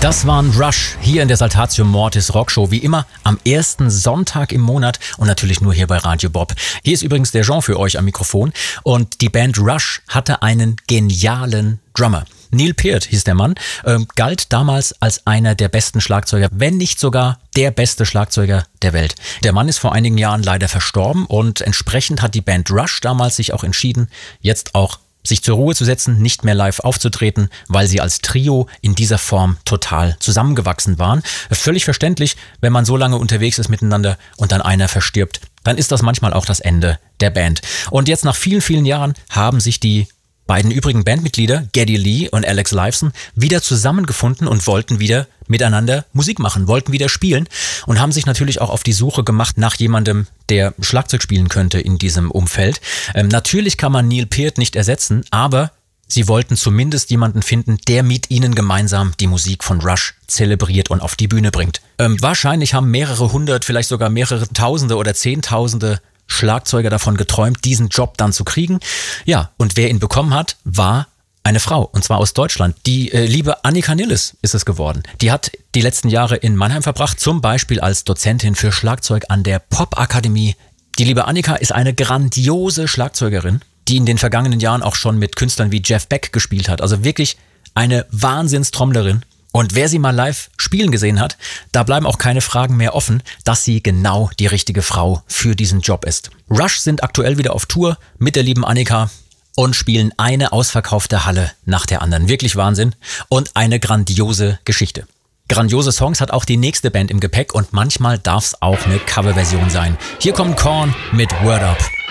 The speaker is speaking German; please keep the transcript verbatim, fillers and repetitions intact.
Das waren Rush hier in der Saltatio Mortis Rockshow, wie immer am ersten Sonntag im Monat und natürlich nur hier bei Radio Bob. Hier ist übrigens der Jean für euch am Mikrofon und die Band Rush hatte einen genialen Drummer. Neil Peart hieß der Mann, ähm, galt damals als einer der besten Schlagzeuger, wenn nicht sogar der beste Schlagzeuger der Welt. Der Mann ist vor einigen Jahren leider verstorben und entsprechend hat die Band Rush damals sich auch entschieden, jetzt auch sich zur Ruhe zu setzen, nicht mehr live aufzutreten, weil sie als Trio in dieser Form total zusammengewachsen waren. Völlig verständlich, wenn man so lange unterwegs ist miteinander und dann einer verstirbt, dann ist das manchmal auch das Ende der Band. Und jetzt nach vielen, vielen Jahren haben sich die beiden übrigen Bandmitglieder, Geddy Lee und Alex Lifeson, wieder zusammengefunden und wollten wieder miteinander Musik machen, wollten wieder spielen und haben sich natürlich auch auf die Suche gemacht nach jemandem, der Schlagzeug spielen könnte in diesem Umfeld. Ähm, natürlich kann man Neil Peart nicht ersetzen, aber sie wollten zumindest jemanden finden, der mit ihnen gemeinsam die Musik von Rush zelebriert und auf die Bühne bringt. Ähm, wahrscheinlich haben mehrere hundert, vielleicht sogar mehrere Tausende oder Zehntausende Schlagzeuger davon geträumt, diesen Job dann zu kriegen. Ja, und wer ihn bekommen hat, war eine Frau, und zwar aus Deutschland. Die äh, liebe Annika Nilles ist es geworden. Die hat die letzten Jahre in Mannheim verbracht, zum Beispiel als Dozentin für Schlagzeug an der Popakademie. Die liebe Annika ist eine grandiose Schlagzeugerin, die in den vergangenen Jahren auch schon mit Künstlern wie Jeff Beck gespielt hat. Also wirklich eine Wahnsinnstrommlerin. Und wer sie mal live spielen gesehen hat, da bleiben auch keine Fragen mehr offen, dass sie genau die richtige Frau für diesen Job ist. Rush sind aktuell wieder auf Tour mit der lieben Annika und spielen eine ausverkaufte Halle nach der anderen. Wirklich Wahnsinn und eine grandiose Geschichte. Grandiose Songs hat auch die nächste Band im Gepäck und manchmal darf es auch eine Coverversion sein. Hier kommt Korn mit Word Up.